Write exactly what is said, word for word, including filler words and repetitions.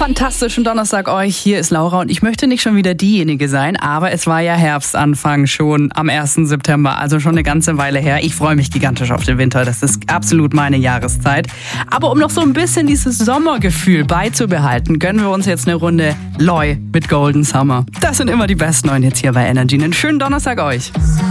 Fantastischen Donnerstag euch, hier ist Laura und ich möchte nicht schon wieder diejenige sein, aber es war ja Herbstanfang schon am ersten September, also schon eine ganze Weile her. Ich freue mich gigantisch auf den Winter, das ist absolut meine Jahreszeit. Aber um noch so ein bisschen dieses Sommergefühl beizubehalten, gönnen wir uns jetzt eine Runde Loi mit Golden Summer. Das sind immer die besten neuen Hits hier bei Energy. Einen schönen Donnerstag euch.